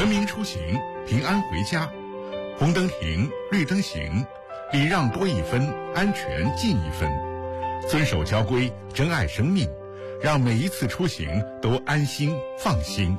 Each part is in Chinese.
文明出行，平安回家。红灯停，绿灯行，礼让多一分，安全进一分。遵守交规，珍爱生命，让每一次出行都安心放心。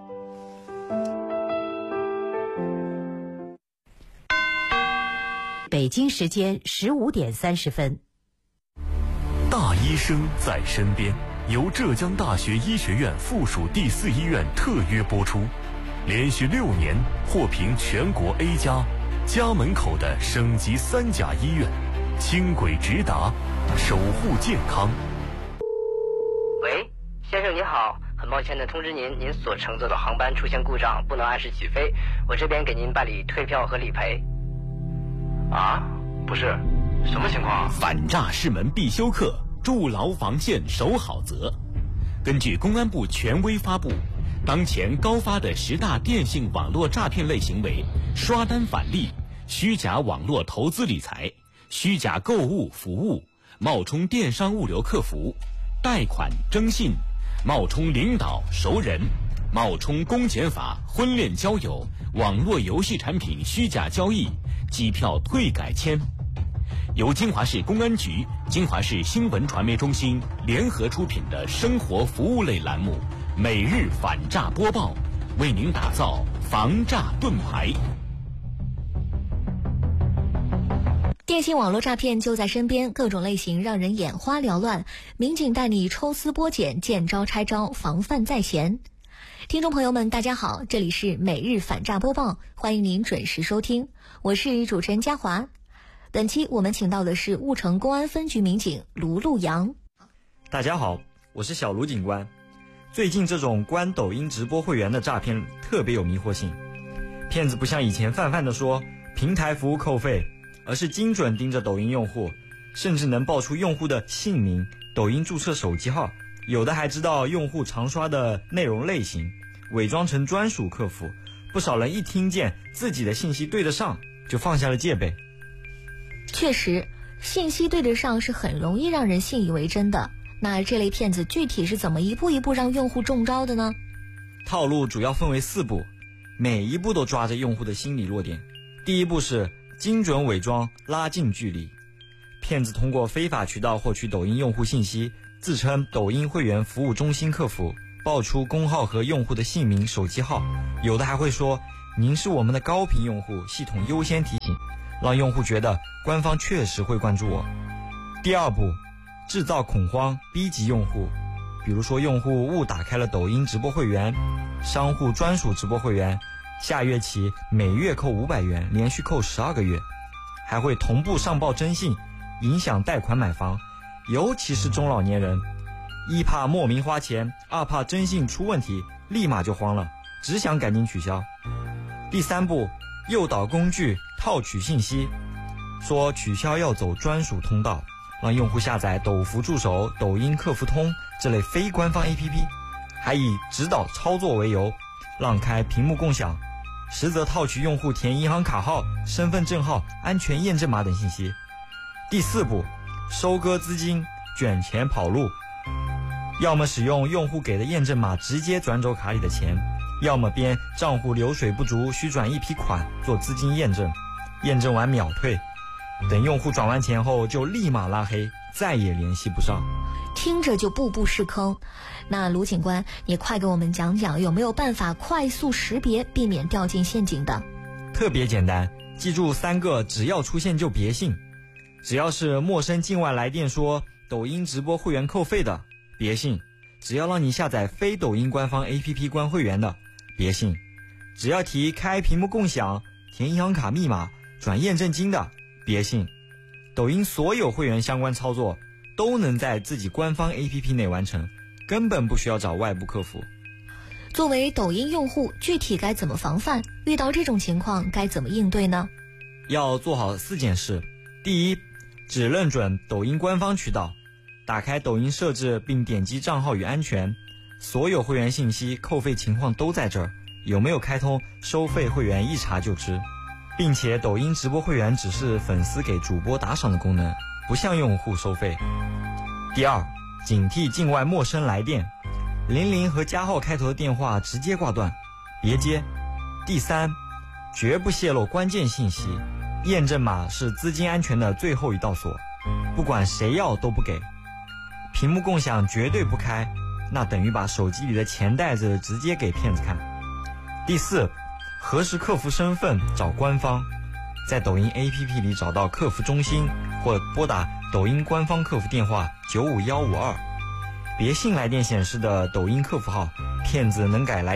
北京时间15点30分。 大医生在身边，由浙江大学医学院附属第4医院特约播出，连续6年获评全国 A+，家门口的省级3甲医院，轻轨直达，守护健康。 喂，先生您好，很抱歉的通知您，您所乘坐的航班出现故障，不能按时起飞，我这边给您办理退票和理赔。 啊，不是，什么情况？ 反诈是门必修课，筑牢防线守好则。根据公安部权威发布，当前高发的10大电信网络诈骗类行为：刷单返利、虚假网络投资理财、虚假购物服务、冒充电商物流客服、贷款征信、冒充领导熟人、冒充公检法、婚恋交友、网络游戏产品虚假交易、机票退改签。由金华市公安局、金华市新闻传媒中心联合出品的生活服务类栏目《每日反诈播报》，为您打造防诈盾牌。 电信网络诈骗就在身边，各种类型让人眼花缭乱。民警带你抽丝剥茧，见招拆招，防范在前。听众朋友们，大家好，这里是每日反诈播报，欢迎您准时收听，我是主持人嘉华。本期我们请到的是婺城公安分局民警卢路阳。 大家好，我是小卢警官。最近这种关抖音直播会员的诈骗特别有迷惑性，骗子不像以前泛泛地说平台服务扣费，而是精准盯着抖音用户，甚至能报出用户的姓名、抖音注册手机号，有的还知道用户常刷的内容类型，伪装成专属客服。不少人一听见自己的信息对得上，就放下了戒备。 确实，信息对得上是很容易让人信以为真的。那这类骗子具体是怎么一步一步让用户中招的呢？ 套路主要分为4步，每一步都抓着用户的心理弱点。第一步是精准伪装，拉近距离。骗子通过非法渠道获取抖音用户信息，自称抖音会员服务中心客服，报出公号和用户的姓名、手机号，有的还会说您是我们的高频用户，系统优先提醒，让用户觉得官方确实会关注我。第二步，制造恐慌，逼急用户。比如说用户误打开了抖音直播会员，商户专属直播会员，下月起每月扣500元，连续扣12个月。还会同步上报征信，影响贷款买房，尤其是中老年人，一怕莫名花钱，二怕征信出问题，立马就慌了，只想赶紧取消。第三步，诱导工具套取信息，说取消要走专属通道，让用户下载抖服助手、抖音客服通这类非官方 APP， 还以指导操作为由，让开屏幕共享，实则套取用户填银行卡号、身份证号、安全验证码等信息。第四步，收割资金，卷钱跑路，要么使用用户给的验证码直接转走卡里的钱，要么编账户流水不足，需转一批款做资金验证，验证完秒退，等用户转完钱后就立马拉黑，再也联系不上。 听着就步步是坑。那卢警官，你快给我们讲讲有没有办法快速识别，避免掉进陷阱的？ 特别简单，记住3个只要出现就别信。只要是陌生境外来电说抖音直播会员扣费的，别信；只要让你下载非抖音官方 APP 关会员的，别信；只要提开屏幕共享、填银行卡密码、转验证金的，别信。抖音所有会员相关操作都能在自己官方 APP 内完成，根本不需要找外部客服。 作为抖音用户，具体该怎么防范？遇到这种情况该怎么应对呢？ 要做好4件事。第一，只认准抖音官方渠道，打开抖音设置并点击账号与安全，所有会员信息、扣费情况都在这儿，有没有开通收费会员一查就知，并且抖音直播会员只是粉丝给主播打赏的功能，不向用户收费。第二，警惕境外陌生来电，00和加号开头的电话直接挂断，别接。 第三，绝不泄露关键信息，验证码是资金安全的最后一道锁，不管谁要都不给。屏幕共享绝对不开，那等于把手机里的钱袋子直接给骗子看。第四，核实客服身份找官方，在抖音 APP 里找到客服中心或拨打抖音官方客服电话95152，别信来电显示的抖音客服号，骗子能改来